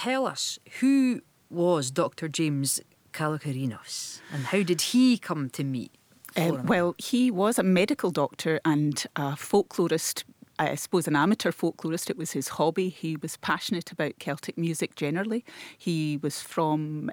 tell us, who was Dr. James Kalokerinos and how did he come to meet Flora? Well, he was a medical doctor and a folklorist, I suppose an amateur folklorist. It was his hobby. He was passionate about Celtic music generally. He was from